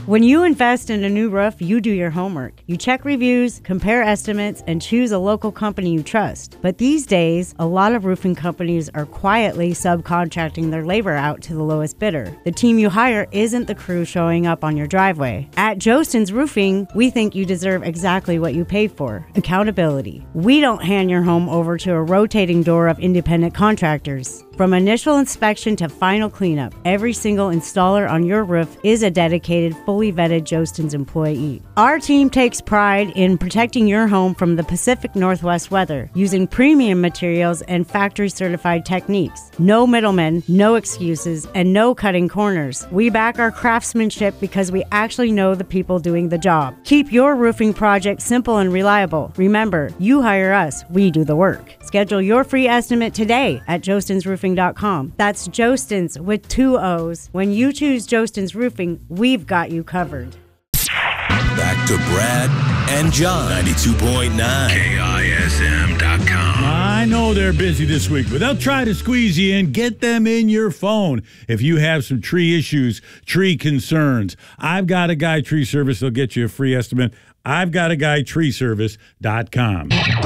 When you invest in a new roof, you do your homework. You check reviews, compare estimates, and choose a local company you trust. But these days, a lot of roofing companies are quietly subcontracting their labor out to the lowest bidder. The team you hire isn't the crew showing up on your driveway. At Jostens Roofing, we think you deserve exactly what you paid for: accountability. We don't hand your home over to a rotating door of independent contractors. From initial inspection to final cleanup, every single installer on your roof is a dedicated, fully vetted Jostens employee. Our team takes pride in protecting your home from the Pacific Northwest weather, using premium materials and factory-certified techniques. No middlemen, no excuses, and no cutting corners. We back our craftsmanship because we actually know the people doing the job. Keep your roofing project simple and reliable. Remember, you hire us, we do the work. Schedule your free estimate today at jostensroofing.com. That's Jostens with 2 O's. When you choose Jostens Roofing, we've got you covered. Back to Brad and John. 92.9 KISM.com. I know they're busy this week, but they'll try to squeeze you in. Get them in your phone. If you have some tree issues, tree concerns, I've got a guy tree service. They'll get you a free estimate. I've got a guy treeservice.com.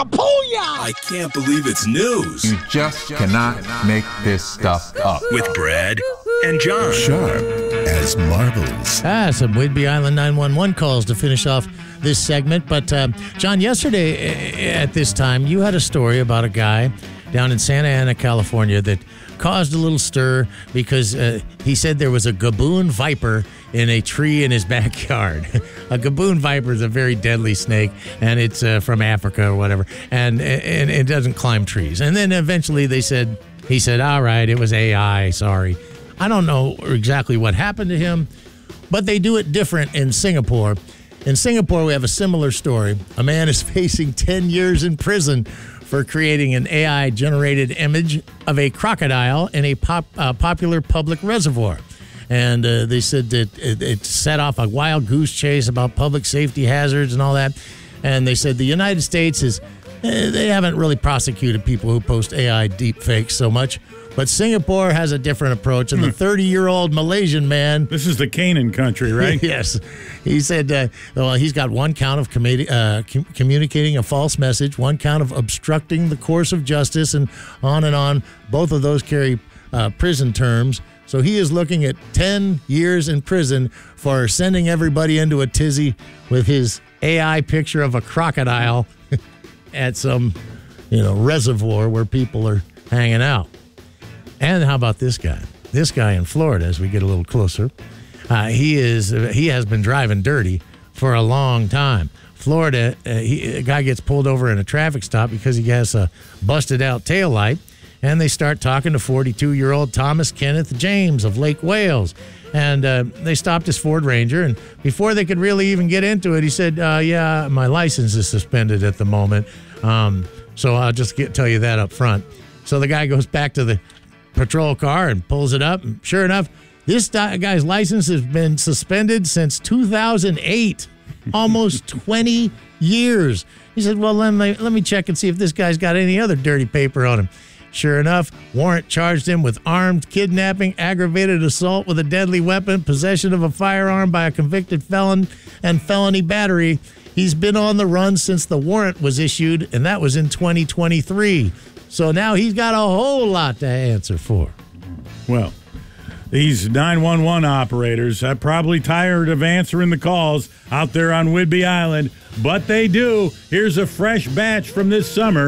I can't believe it's news. You just cannot make this stuff up. With Brad and John. Sharp as marbles. Some Whidbey Island 911 calls to finish off this segment. But, John, yesterday at this time, you had a story about a guy down in Santa Ana, California, that caused a little stir because he said there was a gaboon viper in a tree in his backyard. A gaboon viper is a very deadly snake, and it's from Africa or whatever, and it doesn't climb trees. And then eventually he said, all right, it was AI, sorry. I don't know exactly what happened to him, but they do it different in Singapore. In Singapore, we have a similar story. A man is facing 10 years in prison for creating an AI-generated image of a crocodile in a popular public reservoir. And they said that it set off a wild goose chase about public safety hazards and all that. And they said the United States they haven't really prosecuted people who post AI deepfakes so much. But Singapore has a different approach, and the 30-year-old Malaysian man... This is the Canaan country, right? Yes. He said, he's got one count of communicating a false message, one count of obstructing the course of justice, and on and on. Both of those carry prison terms. So he is looking at 10 years in prison for sending everybody into a tizzy with his AI picture of a crocodile at some, reservoir where people are hanging out. And how about this guy? This guy in Florida, as we get a little closer, he has been driving dirty for a long time. Florida, a guy gets pulled over in a traffic stop because he has a busted out taillight, and they start talking to 42-year-old Thomas Kenneth James of Lake Wales. And they stopped his Ford Ranger, and before they could really even get into it, he said, yeah, my license is suspended at the moment, so I'll just tell you that up front. So the guy goes back to the patrol car and pulls it up, and sure enough, this guy's license has been suspended since 2008, almost 20 years. He said, well, let me check and see if this guy's got any other dirty paper on him. Sure enough, warrant charged him with armed kidnapping, aggravated assault with a deadly weapon, possession of a firearm by a convicted felon, and felony battery. He's been on the run since the warrant was issued, and that was in 2023. So now he's got a whole lot to answer for. Well, these 911 operators are probably tired of answering the calls out there on Whidbey Island, but they do. Here's a fresh batch from this summer.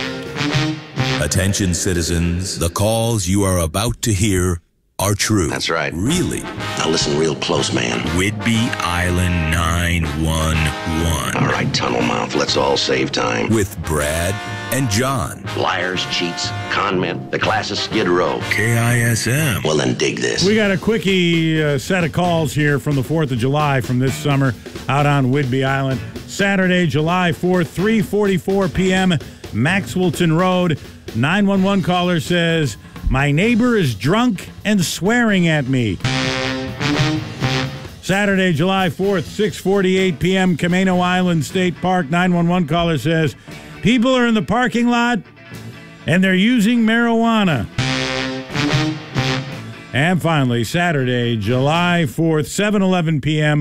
Attention, citizens. The calls you are about to hear are true. That's right. Really. Now listen real close, man. Whidbey Island 911. All right, tunnel mouth. Let's all save time. With Brad and John. Liars, cheats, con men. The class is Skid Row. KISM. Well, then dig this. We got a quickie set of calls here from the 4th of July from this summer out on Whidbey Island. Saturday, July 4th, 3:44 p.m., Maxwellton Road. 911 caller says, my neighbor is drunk and swearing at me. Saturday, July 4th, 6:48 p.m., Camano Island State Park. 911 caller says, people are in the parking lot and they're using marijuana. And finally, Saturday, July 4th, 7:11 p.m.,